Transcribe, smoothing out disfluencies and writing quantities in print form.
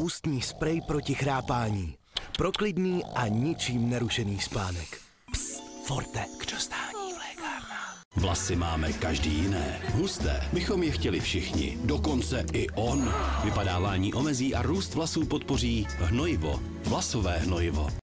ústní sprej proti chrápání. Pro klidný a ničím nerušený spánek. Psst, Forte, k dostání v lékárnách. Vlasy máme každý jiné. Husté bychom je chtěli všichni, dokonce i on. Vypadávání omezí a růst vlasů podpoří hnojivo, vlasové hnojivo.